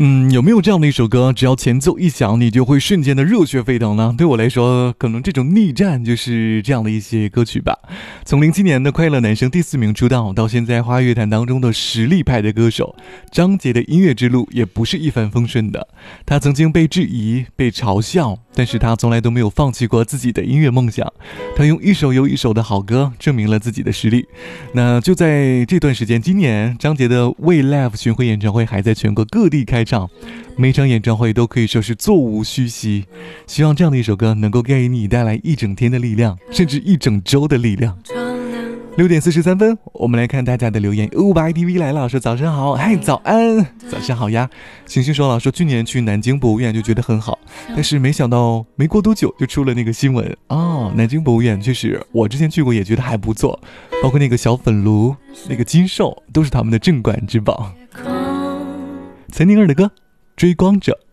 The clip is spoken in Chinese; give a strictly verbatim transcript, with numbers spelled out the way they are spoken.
嗯，有没有这样的一首歌，只要前奏一响，你就会瞬间的热血沸腾呢？对我来说，可能这种逆战就是这样的一些歌曲吧。从零七年的快乐男声第四名出道，到现在华语乐坛当中的实力派的歌手，张杰的音乐之路也不是一帆风顺的。他曾经被质疑、被嘲笑，但是他从来都没有放弃过自己的音乐梦想。他用一首又一首的好歌证明了自己的实力。那就在这段时间，今年张杰的为 Live 巡回演唱会还在全国各地开唱，每场演唱会都可以说是座无虚席。希望这样的一首歌能够给你带来一整天的力量，甚至一整周的力量。六点四十三分，我们来看大家的留言。五百 I T V 来了，说早上好，嗨，早安，早上好呀。星星说了，说去年去南京博物院就觉得很好，但是没想到没过多久就出了那个新闻哦。南京博物院确实，我之前去过也觉得还不错，包括那个小粉炉、那个金兽，都是他们的镇馆之宝。岑宁儿的歌《追光者》。